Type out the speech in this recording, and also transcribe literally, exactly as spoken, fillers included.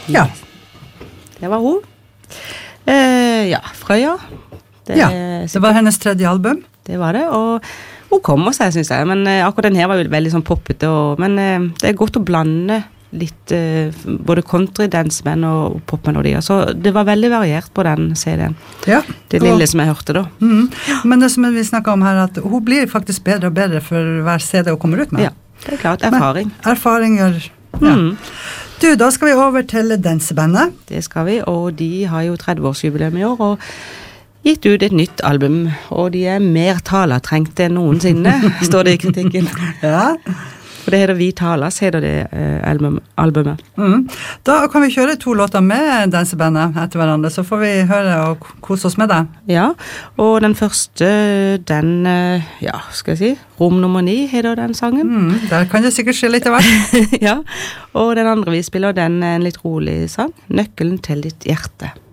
Ja. Det var hun. Eh, ja, Frøya. Det, ja, det var hennes tredje album. Det var det, og hun kommer seg, synes jeg. Men eh, akkurat den her var jo veldig sånn poppete, og, men eh, det er godt å blande litt eh, både country, dancemenn og popmelodier. Så det var veldig variert på den C D-en. Ja. Det lille og, som jeg hørte da. Mm, men det som vi snakket om her, at hun blir faktisk bedre og bedre for hver C D hun kommer ut med. Ja, det er klart. Erfaring. Men, erfaring gjør, ja. Mm. Du, da skal vi over til dansebandet. Det skal vi, og de har jo tretti-årsjubileum i år, og gitt ut et nytt album, og de er mer talertrengte enn noensinne, står det i kritikken. Ja. For det heter Vi Talas, heter det eh, album, albumet. Mm. Da kan vi kjøre to låter med dansebandet etter hverandre, så får vi høre og kose oss med det. Ja, og den første, den, ja, skal jeg si, Rom nummer ni heter den sangen. Mm, der kan det sikkert skje litt av hvert. Ja, og den andre vi spiller, den er en litt rolig sang, Nøkkelen til ditt hjerte.